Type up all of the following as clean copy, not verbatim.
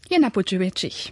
je na počuvěčích.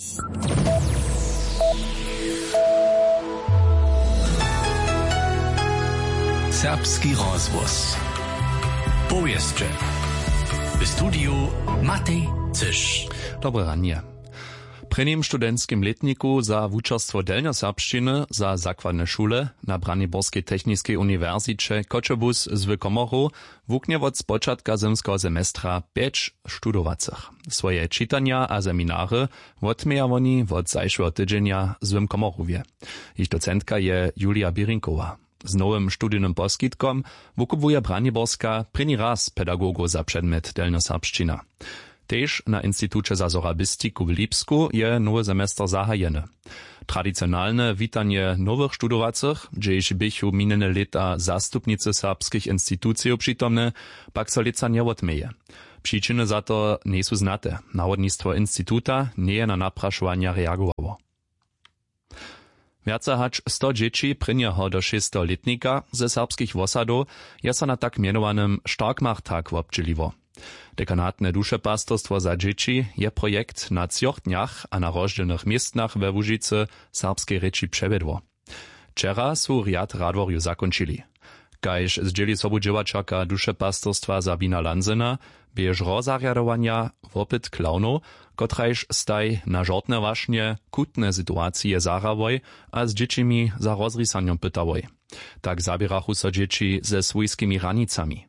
Serbski rozhłos. Powieszcze. W studiu Matej Cysz. Dobre ranie. Prvním studentskim letniku za wučerstwo delnjoserbšćiny za zakładne šule na Braniborskiej Techniskiej Uniwersycie Kočobus z Komoru wuknie od spočatka zimskiego semestra 5 studowacych. Swoje czytania a seminary odmieja oni od zajszłego tydzienia z Komorówje. Ich docentka je Julia Birinkowa. Z nowym studijnym poskitkom wukupuje Braniborska první raz pedagogów za przedmiot delnjoserbšćina. Tež na Instytucie za sorabistiku w Lipsku je nowy semestr zahajeny. Tradicjonalne witanie nowych studowacych, gdzieś bychu minene lata zastupnicy serbskich instytucji przytomne, pak so leca nie odmieje. Przyczyny za to nie są znate. Nawodnictwo instytuta nie je na napraszowania reagowało. Więcej hać 100 dzieci prynjeho do 6-letnika ze serbskich wosadów je so na tak mianowanym Starkmachtag obdźěliło. Dekanatne dušepastorstwo za dzieci je projekt na 3 dniach a na rozdzielnych miestnach we Łužicy serbskiej reči przewiedło. Wczera su riad radworju zakończyli. Kajż zdzieli sobu dziełaczaka dušepastorstwa Sabina Lanzyna biež rozariadowania wopyt klaunu, kotrajż staj na żortne właśnie kutne sytuacje zarawoj a z dziecimi za rozrisaniom pytawoj. Tak zabierachu so dzieci ze swojskimi ranicami.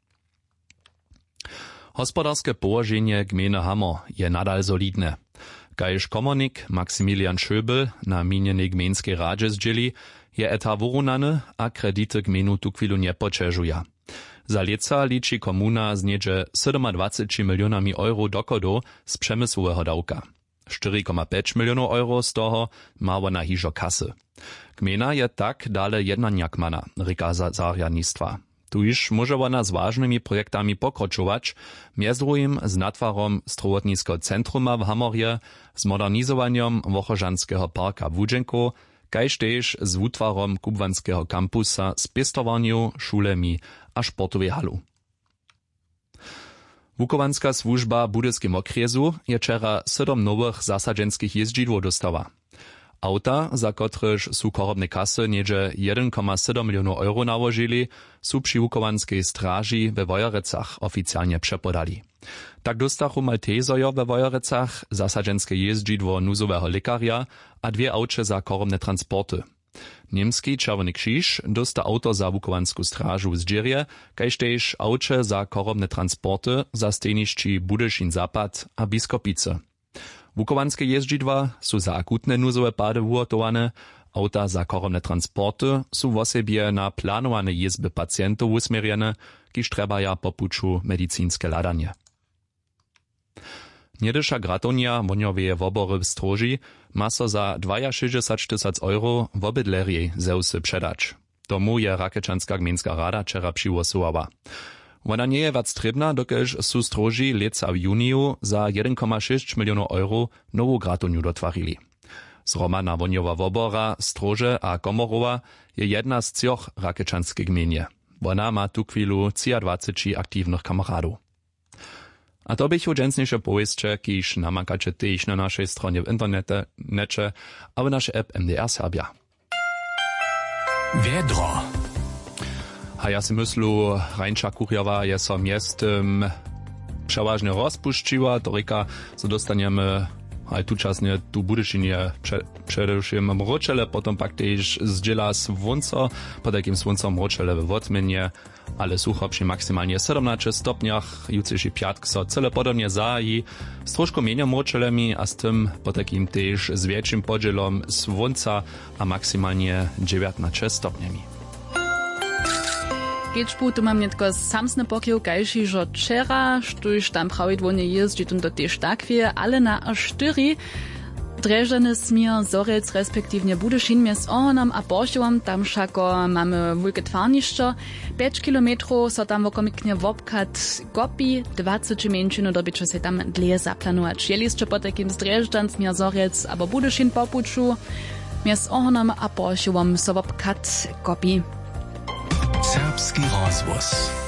Hospodarskie położenie gminy Hammer je nadal solidne. Kajż komornik Maksymilian Schöbel na minjenej gmejskiej radzie zdzieli, je eta wurunany a kredity gminu tu chwilu nie poczeżuja. Za leca liczy komuna z niedzie 27 milionami euro dokodu z przemysłowego dawka. 4,5 milionów euro z toho ma ona hižo kasy. Gmina je tak dale jednaniak mana, rika zarjadnictwa. Tu już może ona z ważnymi projektami pokročować, między drugim z natwarom strowotnickego centruma w Hamorje, z modernizowaniem Wochożanskiego parka w Wudźenku, kajż też z utwarom kubwanskiego kampusa z pestowaniu, szulemi a sportowej halu. Wukowanska służba budyskim okrjesu je wczera 7 nowych zasadzenskich jeździdłów dostała. Auta, za kotryż su korobne kasy niedzie 1,7 milionów euro nałożyli, su przy wukowanskiej straży we Wojerecach oficjalnie przepodali. Tak dostachu Maltezojo we Wojerecach zasadzenskie jeździdło nuzowego lekarja, a 2 aucze za korobne transporty. Niemski Czerwony Krzyż dosta auto za wukowanską strażu z Dzierje, kajż też aucze za korobne transporty za stejniszczy Budyszin Zapad a Biskopice. Wukowanskie jeździdła su za akutne nuzowe pady ugotowane, auta za korobne transporty su w osobie na planowane jezby pacjentów usmierjene, kiż trebaja po puczu medicinskie ladanie. Niedysza gratonia wonioweje wobory w Stroži ma so za 62 000 euro w obydlerjej zeusy przedać. Tomu je Rakečanská gmejnská rada wczera přihłosovala. Ona nie je wac trebna, dokelž su Stroži leca w juniju za 1,6 milionów euro nową gratoniu dotwarili. Zromana woniowa wobora, Strože a Komorowa je jedna z 3 rakečanskich gmejnie. Ona ma tu chwilu 23 aktywnych kameradów. A to bych udźensniejsze powieście, kiż namakacie też na naszej stronie w internecie, a w naszej app MDR Serbia. Wiedro. A ja si myslu, Rajncza Kurjowa je so miestem przeważnie rozpuszczyła, to reka, co dostaniemy ale tučasne tu Budyšinie především mročele, potom pak tež zdziela słonco, po takim słoncom mročele w Wotminie, ale sucho przy maksymalnie 17 stopniach, jutrzejszy piatk so cele podobnie zaji, z troszkę mniej mročelemi, a z tym po takim tež z większym podzielom słonca, a maksymalnie 19 stopniami. Kiećpu tu mam netko samsne pokrył kajši, że wczera, sztuž tam prawidłownie jeździ, to też tak wie, ale na 4 Dreždany smir, Zorec, respektywnie Budyšin, mies Ohonom a Boršovom, tam šako mamy wulke twarnišćo, 5 kilometrów so tam wokomiknie wopkat gopi, 20 mężczyzn dobycze se tam dlje zaplanować. Jeliście po takim z Dreždan, smir Zorec, abo Budyšin popuču, mies Ohonom a Boršovom so wopkat gopi. Serbski rozhłos.